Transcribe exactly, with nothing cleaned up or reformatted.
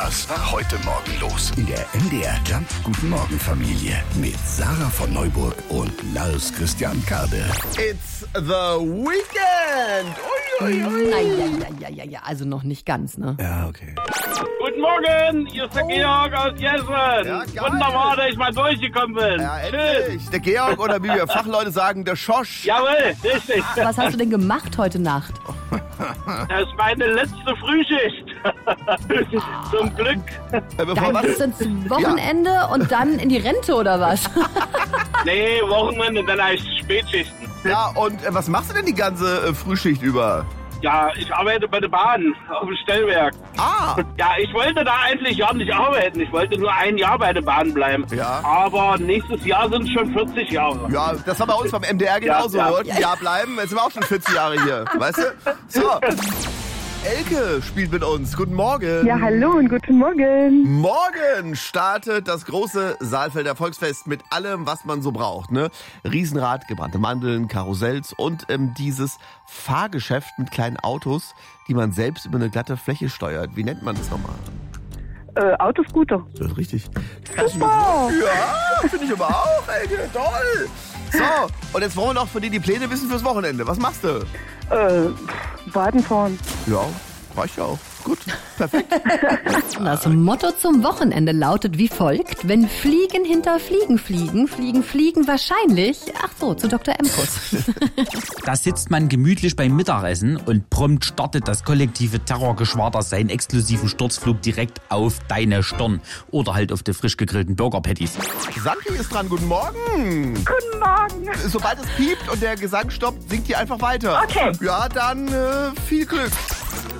Was war heute Morgen los? In der M D R Jump Guten Morgen Familie mit Sarah von Neuburg und Lars Christian Kade. It's the weekend! Ui, ui, ui. Na, ja, ja, ja, ja, ja, also noch nicht ganz, ne? Ja, okay. Guten Morgen, hier ist der Georg aus Jessen. Ja, geil. Wunderbar, dass ich mal durchgekommen bin. Ja, Schön. endlich. Der Georg oder wie wir Fachleute sagen, der Schosch. Jawohl, richtig. Was hast du denn gemacht heute Nacht? Das ist meine letzte Frühschicht. Zum Glück. Äh, bevor Dann was? bis ins Wochenende und dann in die Rente oder was? Nee, Wochenende, dann habe ich Spätschichten. Ja, und äh, was machst du denn die ganze äh, Frühschicht über? Ja, ich arbeite bei der Bahn auf dem Stellwerk. Ah, Ja, ich wollte da eigentlich gar nicht arbeiten. Ich wollte nur ein Jahr bei der Bahn bleiben. Ja. Aber nächstes Jahr sind es schon vierzig Jahre. ja, das war bei uns beim M D R genauso. Ja, ja. Wir wollten ein Jahr bleiben, jetzt sind wir auch schon vierzig Jahre hier. Weißt du? So. Elke spielt mit uns. Guten Morgen. Ja, hallo und guten Morgen. Morgen startet das große Saalfelder Volksfest mit allem, was man so braucht. Ne? Riesenrad, gebrannte Mandeln, Karussells und ähm, dieses Fahrgeschäft mit kleinen Autos, die man selbst über eine glatte Fläche steuert. Wie nennt man das nochmal? Äh, Autoscooter. Das ist richtig. Super. Ja, finde ich aber auch, Elke. Toll. So, und jetzt wollen wir noch von dir die Pläne wissen fürs Wochenende. Was machst du? Äh, Baden fahren. Ja, reicht ja auch. Gut, perfekt. Das Motto zum Wochenende lautet wie folgt: Wenn Fliegen hinter Fliegen fliegen, fliegen Fliegen wahrscheinlich, ach so, zu Doktor Emkus. Da sitzt man gemütlich beim Mittagessen und prompt startet das kollektive Terrorgeschwader seinen exklusiven Sturzflug direkt auf deine Stirn oder halt auf die frisch gegrillten Burger-Patties. Sanki ist dran. Guten Morgen. Guten Morgen. Sobald es piept und der Gesang stoppt, singt ihr einfach weiter. Okay. Ja, dann äh, viel Glück.